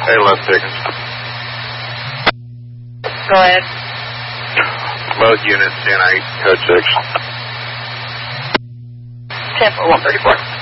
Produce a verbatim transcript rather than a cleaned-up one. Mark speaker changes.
Speaker 1: Hey, left Dickens.
Speaker 2: Go ahead.
Speaker 1: Both units, ten eight, code six.
Speaker 2: ten four one thirty-four.